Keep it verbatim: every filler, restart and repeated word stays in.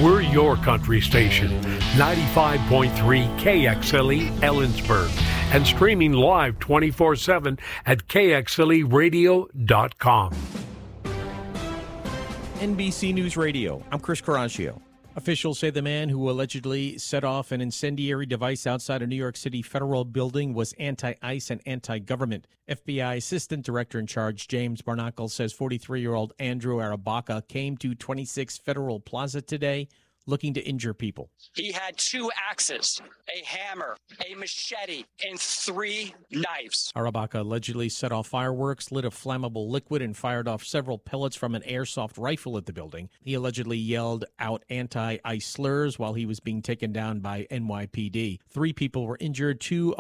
We're your country station, ninety-five point three K X L E Ellensburg, and streaming live twenty-four seven at K X L E radio dot com. N B C News Radio, I'm Chris Caraccio. Officials say the man who allegedly set off an incendiary device outside a New York City federal building was anti-ICE and anti-government. F B I Assistant Director in Charge James Barnacle says forty-three-year-old Andrew Arabaca came to twenty-six Federal Plaza today looking to injure people. He had two axes, a hammer, a machete, and three knives. Arabaca allegedly set off fireworks, lit a flammable liquid, and fired off several pellets from an airsoft rifle at the building. He allegedly yelled out anti-ICE slurs while he was being taken down by N Y P D. Three people were injured. Two